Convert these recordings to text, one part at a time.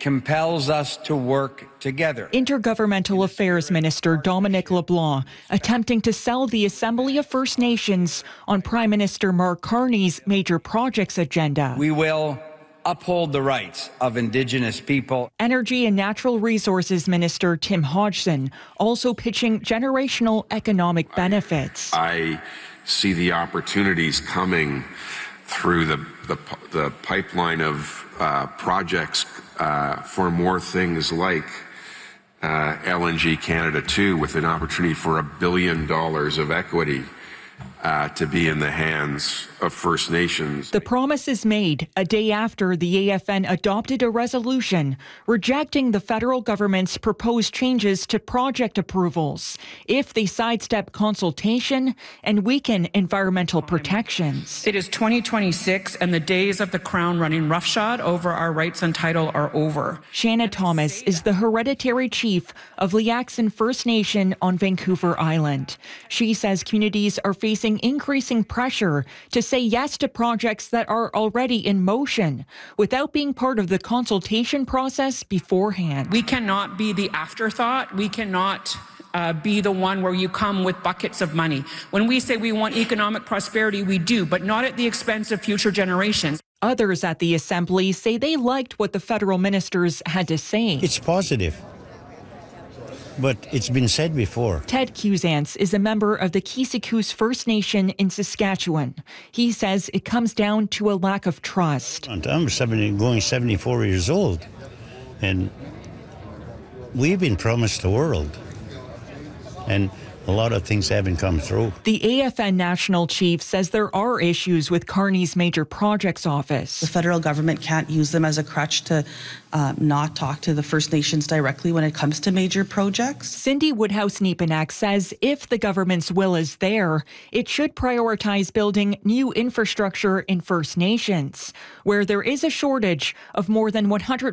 compels us to work together. Intergovernmental Affairs Minister Dominic LeBlanc attempting to sell the Assembly of First Nations on Prime Minister Mark Carney's major projects agenda. We will uphold the rights of Indigenous people. Energy and Natural Resources Minister Tim Hodgson also pitching generational economic benefits. I see the opportunities coming through the pipeline of projects for more things like LNG Canada 2, with an opportunity for $1 billion of equity to be in the hands of First Nations. The promise is made a day after the AFN adopted a resolution rejecting the federal government's proposed changes to project approvals if they sidestep consultation and weaken environmental protections. It is 2026 and the days of the Crown running roughshod over our rights and title are over. Shanna Thomas is the hereditary chief of Liaxin First Nation on Vancouver Island. She says communities are facing increasing pressure to say yes to projects that are already in motion without being part of the consultation process beforehand. We cannot be the afterthought. We cannot be the one where you come with buckets of money. When we say we want economic prosperity, we do, but not at the expense of future generations. Others at the Assembly say they liked what the federal ministers had to say. It's positive, but it's been said before. Ted Cusance is a member of the Kisikoos First Nation in Saskatchewan. He says it comes down to a lack of trust. I'm going 74 years old, and we've been promised the world, and a lot of things haven't come through. The AFN national chief says there are issues with Carney's major projects office. The federal government can't use them as a crutch to not talk to the First Nations directly when it comes to major projects. Cindy Woodhouse-Nepenak says if the government's will is there, it should prioritize building new infrastructure in First Nations, where there is a shortage of more than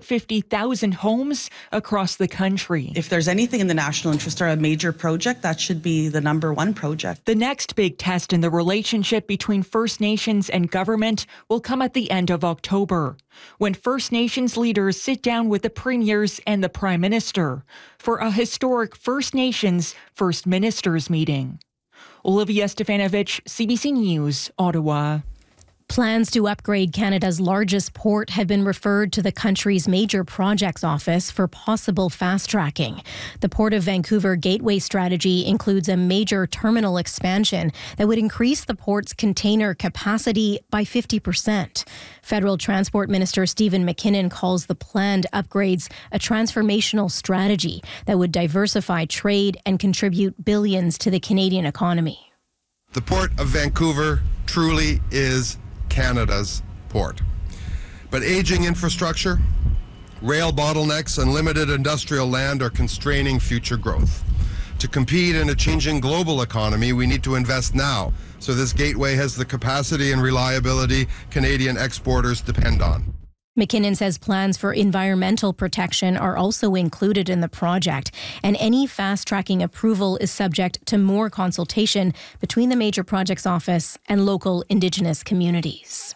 150,000 homes across the country. If there's anything in the national interest or a major project, that should be the #1 project. The next big test in the relationship between First Nations and government will come at the end of October, when First Nations leaders sit down with the premiers and the Prime Minister for a historic First Nations First Ministers meeting. Olivia Stefanovich, CBC News, Ottawa. Plans to upgrade Canada's largest port have been referred to the country's major projects office for possible fast-tracking. The Port of Vancouver Gateway strategy includes a major terminal expansion that would increase the port's container capacity by 50%. Federal Transport Minister Stephen McKinnon calls the planned upgrades a transformational strategy that would diversify trade and contribute billions to the Canadian economy. The Port of Vancouver truly is Canada's port. But aging infrastructure, rail bottlenecks, and limited industrial land are constraining future growth. To compete in a changing global economy, we need to invest now, so this gateway has the capacity and reliability Canadian exporters depend on. McKinnon says plans for environmental protection are also included in the project, and any fast-tracking approval is subject to more consultation between the Major Projects Office and local Indigenous communities.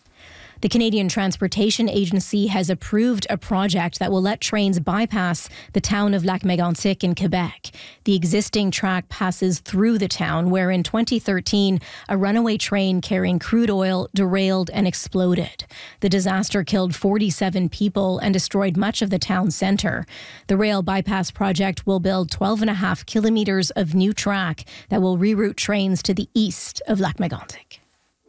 The Canadian Transportation Agency has approved a project that will let trains bypass the town of Lac-Mégantic in Quebec. The existing track passes through the town, where in 2013, a runaway train carrying crude oil derailed and exploded. The disaster killed 47 people and destroyed much of the town centre. The rail bypass project will build 12.5 kilometres of new track that will reroute trains to the east of Lac-Mégantic.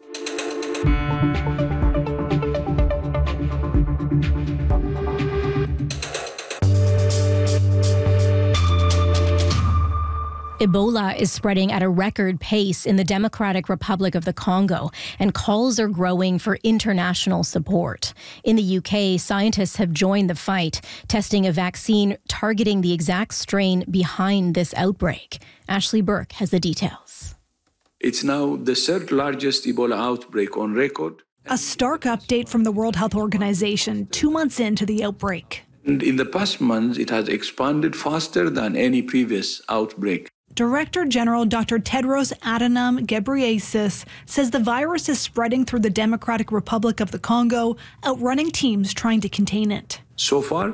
Ebola is spreading at a record pace in the Democratic Republic of the Congo, and calls are growing for international support. In the UK, scientists have joined the fight, testing a vaccine targeting the exact strain behind this outbreak. Ashley Burke has the details. It's now the third largest Ebola outbreak on record. A stark update from the World Health Organization 2 months into the outbreak. And in the past months, it has expanded faster than any previous outbreak. Director General Dr. Tedros Adhanom Ghebreyesus says the virus is spreading through the Democratic Republic of the Congo, outrunning teams trying to contain it. So far,